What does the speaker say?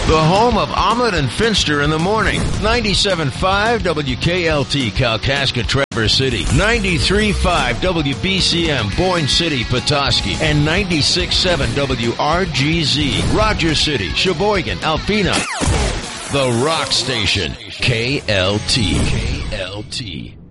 The home of Omelet and Finster in the morning. 97.5 WKLT Kalkaska, Traverse City. 93.5 WBCM Boyne City, Petoskey. And 96.7 WRGZ Rogers City, Sheboygan, Alpena. The Rock Station. KLT.